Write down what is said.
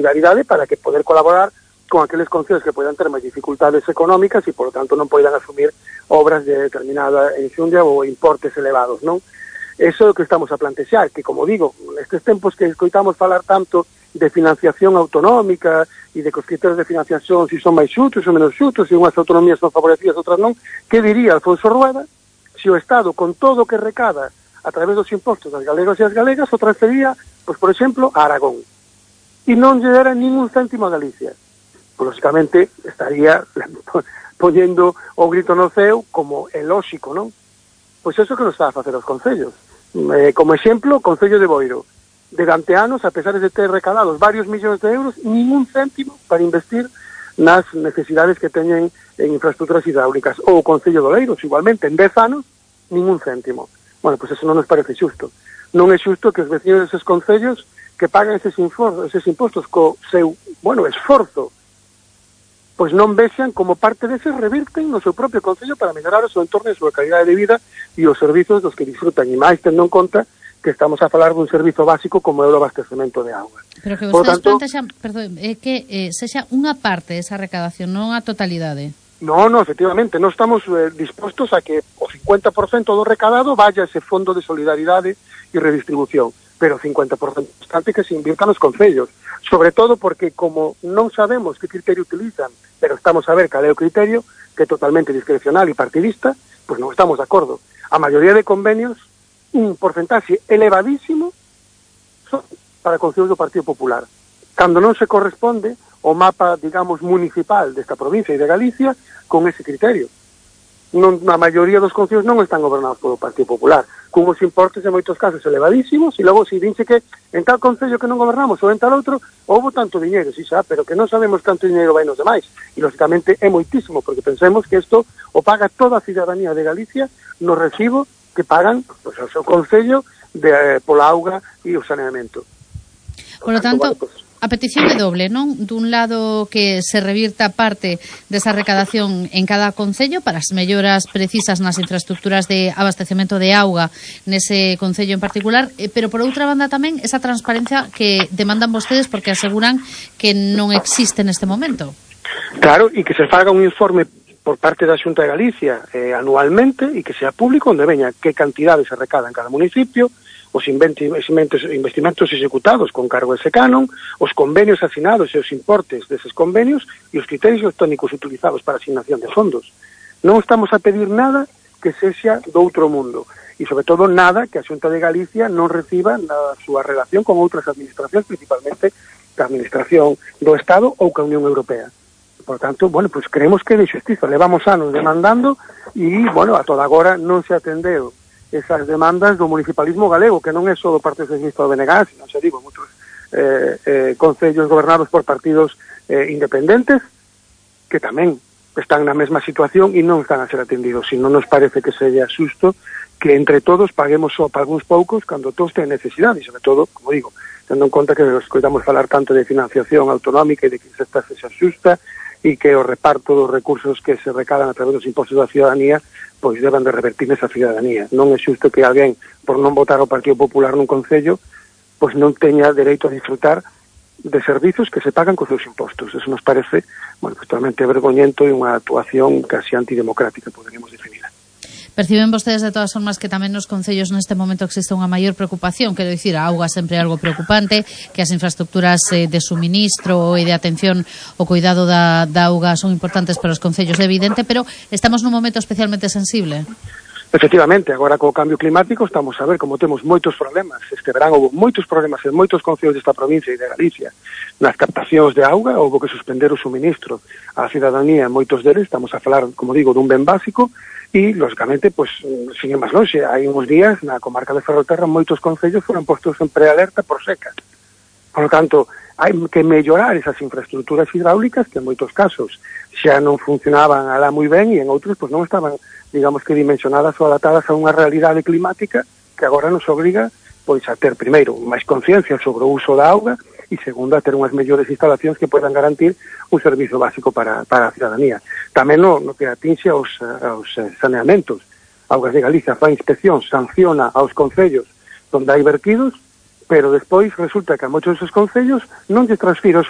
solidaridade para que poder colaborar con aqueles concellos que poidan ter máis dificultades económicas e, por lo tanto, non poidan asumir obras de determinada enxundia ou importes elevados, non? Eso é o que estamos a plantexar, que, como digo, nestes tempos que escoitamos falar tanto de financiación autonómica e de que os criterios de financiación si son máis xutos ou menos xutos, se unhas autonomías son favorecidas, outras non, que diría Alfonso Rueda se o Estado, con todo o que recada a través dos impostos das galegos e as galegas, o transfería, pois, por exemplo, a Aragón. E non lle dera ningún céntimo a Galicia. Pois, lógicamente, estaría poñendo o grito no ceo como é lóxico, non? Pois eso que nos está a facer os concellos. Como exemplo, o Concello de Boiro. Durante anos, a pesar de ter recadados varios millóns de euros, ningún céntimo para investir nas necesidades que teñen en infraestructuras hidráulicas. Ou o Concello de Oleiros, igualmente, en 10 anos, ningún céntimo. Bueno, pois eso non nos parece xusto. Non é xusto que os vecinos deses concellos que pagan eses impostos co seu, esforzo, pois non vexan como parte deses revirten no seu propio concello para mellorar o seu entorno e a súa calidade de vida e os servizos dos que disfrutan, e máis tendo en conta que estamos a falar dun servizo básico como é o abastecemento de auga. Pero que vostedes plantexan, que sexa unha parte desa recadación, non a totalidade. No, efectivamente, non estamos dispostos a que o 50% do recadado vaya a ese fondo de solidaridade e redistribución, pero o 50% bastante que se invirta nos concellos, sobre todo porque como non sabemos que criterio utilizan, pero estamos a ver cal é o criterio, que é totalmente discrecional e partidista, pois non estamos de acordo. A maioría de convenios, un porcentaxe elevadísimo son para concellos do Partido Popular. Cando non se corresponde o mapa, digamos, municipal desta provincia e de Galicia con ese criterio. A maioría dos concellos non están gobernados polo Partido Popular, con os importes en moitos casos elevadísimos, e logo se dinse que en tal concello que non gobernamos ou en tal outro, houbo tanto diñeiro, sí, xa, pero que non sabemos canto diñeiro vai nos demais. E, lógicamente, é moitísimo, porque pensemos que isto o paga toda a cidadanía de Galicia no recibo que pagan, pois, ao seu concello pola auga e o saneamento. Por lo tanto, a petición é doble, non? Dun lado que se revirta parte desa recadación en cada concello para as melloras precisas nas infraestructuras de abastecemento de auga nese concello en particular, pero por outra banda tamén esa transparencia que demandan vostedes porque aseguran que non existe neste momento. Claro, e que se faga un informe por parte da Xunta de Galicia anualmente e que sea público onde veña que cantidade se recada en cada municipio, os investimentos executados con cargo a ese canon, os convenios asinados e os importes deses convenios e os criterios electrónicos utilizados para a asignación de fondos. Non estamos a pedir nada que sexa do outro mundo e, sobre todo, nada que a Xunta de Galicia non reciba na súa relación con outras administracións, principalmente a administración do Estado ou ca Unión Europea. Por tanto, pues creemos que é de xustiza. Levamos anos demandando e, a toda agora non se atendeu esas demandas do municipalismo galego, que non é só do Partido Socialista do BNG, sino, xa digo, moitos concellos gobernados por partidos independentes que tamén están na mesma situación e non están a ser atendidos. E non nos parece que seja xusto que entre todos paguemos só para algúns poucos cando todos ten necesidade, e sobre todo, como digo, tendo en conta que escoitamos falar tanto de financiación autonómica e de que esta sexa xusta e que o reparto dos recursos que se recadan a través dos impostos da ciudadanía pois deban de revertir nesa ciudadanía. Non é xusto que alguén, por non votar ao Partido Popular nun concello, pois non teña dereito a disfrutar de servizos que se pagan cos seus impostos. Eso nos parece, totalmente vergoñento e unha actuación casi antidemocrática, poderíamos definir. Perciben vostedes de todas formas que tamén nos concellos neste momento existe unha maior preocupación, quero dicir, a auga sempre é algo preocupante, que as infraestructuras de suministro e de atención ao cuidado da auga son importantes para os concellos, é evidente, pero estamos nun momento especialmente sensible. Efectivamente, agora co cambio climático estamos a ver como temos moitos problemas. Este verán houve moitos problemas en moitos concellos desta provincia e de Galicia. Nas captacións de auga houve que suspender o suministro á cidadanía en moitos deles. Estamos a falar, como digo, dun ben básico e, lógicamente, sin ir máis longe, hai uns días na comarca de Ferrolterra moitos concellos foron postos en prealerta por seca. Por lo tanto, hai que mellorar esas infraestructuras hidráulicas que en moitos casos xa non funcionaban alá moi ben e en outros non estaban, digamos que dimensionadas ou adaptadas a unha realidade climática que agora nos obriga a ter, primeiro, máis conciencia sobre o uso da auga e, segundo, a ter unhas mellores instalacións que podan garantir un servizo básico para a ciudadanía. Tamén no que atinxe aos saneamentos. Augas de Galicia fa inspección, sanciona aos concellos onde hai vertidos, pero despois resulta que a moitos deses concellos non lle transfire os